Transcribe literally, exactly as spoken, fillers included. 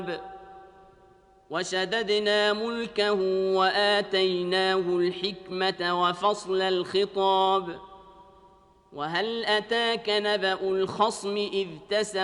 وشددنا ملكه وآتيناه الحكمة وفصل الخطاب وهل أتاك نبأ الخصم إذ تسوا